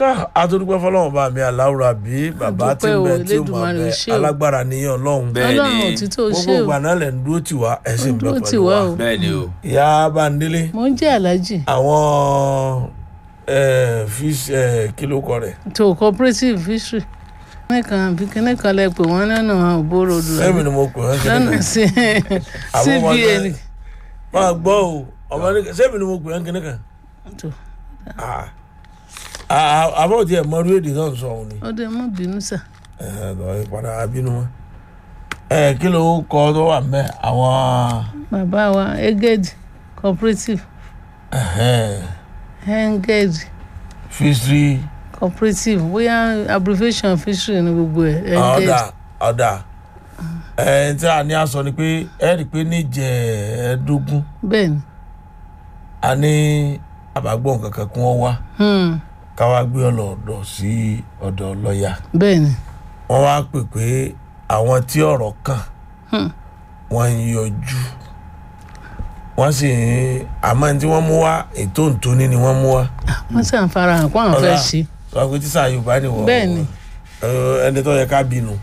adúgbò fọlọ́run bá mi aláwùrà bí bàbá tí ń bẹ tí ó máa bẹ alágbára níyàn Ọlọ́run Ọlọ́run òtítọ́ ṣe o gbogbo àná lẹ̀ ń dúró tì wá ẹ̀sìn bẹ pẹ̀lú wa wa bẹ́ẹ̀ ni o. ìyá Bándélé mo ń jẹ́ aláàjì àwọn fish kí ló kọ rẹ̀. tó cooperative fishery kíní kan lẹ pé wọ́n nánà òbóró dùn sẹ́mi ni mo pè wọ́n kíní lọ́nà sí CBN máa gbọ́ o ọmọ ní sẹ́mi ni mo pè wọ́n kíní kan àbọ̀ tí ẹ̀ mọ́rú èdè náà sọ òun ni. ọdẹ mọ bínú sà. lọ́ọ́ ìpadà abínú wọn. kí ló kọ́ tó wà mẹ́ àwọn. bàbá wa Engage cooperative. Engage fishery. cooperative bóyá abbreviation fishery ni gbogbo ẹ̀. ọ̀dà tí a ní a sọ ni pé ẹ rí i pé níjẹ̀ẹ́dógún. bẹ́ẹ̀ni. a ní àbágbọ́n kankan kí wọ́n wá. káwá gbé ọlọ́dọ̀ sí ọ̀dọ̀ lọ́ọ̀yà. bẹ́ẹ̀ni. wọ́n wá pè pé àwọn tí ọ̀rọ̀ kàn wọ́n ń yọjú wọ́n sì ń àmọ́ tí wọ́n mú wá ètò ìtóní ni wọ́n mú wá. wọ́n sì ń farahàn kó àwọn fẹ́ ṣe. sọ pé tíṣà Yorùbá ni wọ́n. bẹ́ẹ̀ni. ẹni tó yẹ ká bínú.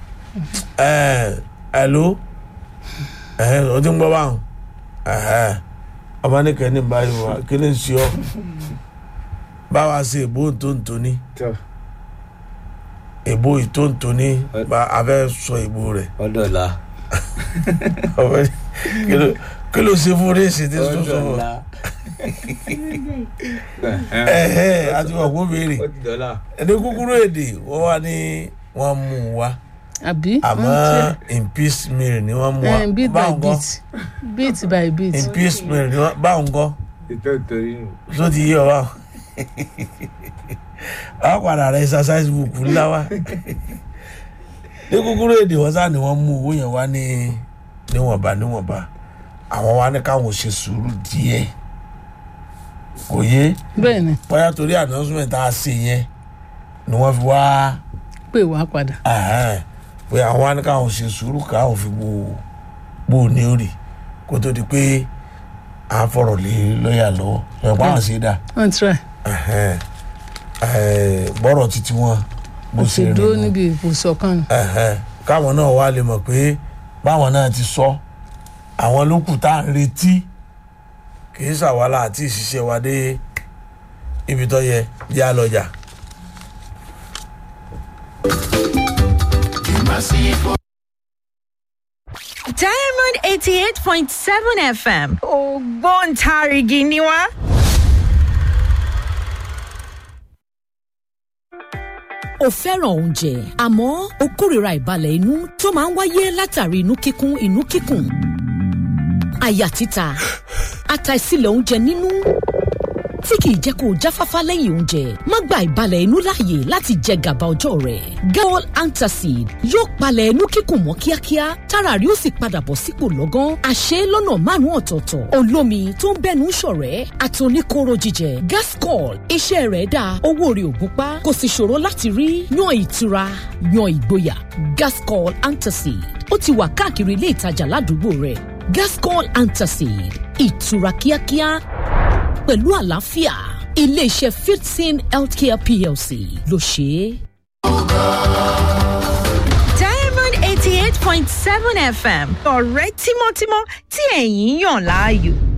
hello o ti ń gbọ́ báwọn ọmọ nìkan ní báyìí wá kí ni ń ṣe ọ́ báwa ṣe èbó ìtóntòní èbó ìtóntòní a fẹ́ sọ èbó rẹ̀. ọdọọla. kí ló ṣe fún rẹ́ẹ̀sì tí tó sọ fún àti ọ̀gbọ́n béèrè ẹni kúkúrú èdè wọ́n wá ní wọ́n mú un wá àmọ́ in peace meal ni wọ́n mú wa bit by bit in peace meal ni wọ́n báwọn kọ́ tó ti yé ọ wá wọ́n padà rẹ exercise book ńlá wa ní kúkúrú èdè wọ́n sá ni wọ́n mú owó yẹn wá ní níwọ̀nba àwọn wa ní káwọn ṣe sùúrù díẹ̀ kò yé bẹ́ẹ̀ni bóyá torí announcement tá a ṣe yẹn ni wọ́n fi wá pè wá padà. pé àwọn wa ní káwọn ṣe sùúrù káwọn fi gbó ní orí kó tó di pé à ń fọ̀rọ̀ lé lọ́ọ̀yà lọ́wọ́ ẹ̀pọ̀ àwọn ṣe dà. wọ́n try. bọ́rọ̀ títí wọn bó ṣe rí dúró níbi ìbùsọ̀ kan. káwọn náà wá lè mọ̀ pé báwọn náà ti sọ àwọn lókù tá à ń retí kì í ṣàwálà àti ìṣiṣẹ́ wa dé ibi tó yẹ yá lọ́jà. Diamond 88.7 FM ògbóǹtarìgì ni wá. o fẹ́ràn oúnjẹ àmọ́ o kórìíra ìbalẹ̀ inú tó máa ń wáyé látàrí inú kíkùn àyà títa àtàìsílẹ̀ oúnjẹ nínú tí kìí jẹ́ kó o jáfáfá lẹ́yìn oúnjẹ má gba ìbalẹ̀ inú láàyè láti jẹ gàba ọjọ́ rẹ̀. Gawol Antacid yóò palẹ̀ inú kíkùn mọ́ kíákíá tára rí ó sì padà bọ̀ sípò lọ́gán. àṣẹ lọ́nà 5 ọ̀tọ̀ọ̀tọ̀ olómi tó ń bẹ́nu ṣọ̀rẹ́ àtòníkóró jíjẹ. Gascol iṣẹ́ rẹ̀ dáa owó rẹ̀ ò gúnpá kò sì ṣòro láti rí. yan ìtura yan ìgboyà. Gascol Antacid ó ti wà káàkiri ilé ìtajà ládùúgbò rẹ̀. Gascol Antacid ìtura kíákíá pẹ̀lú àlàáfíà iléeṣẹ́ Fitsin Healthcare PLC ló ṣe é. Diamond 88.7 FM ọ̀rẹ́ tímọ́tímọ́ tí ẹ̀yin yàn láàyò.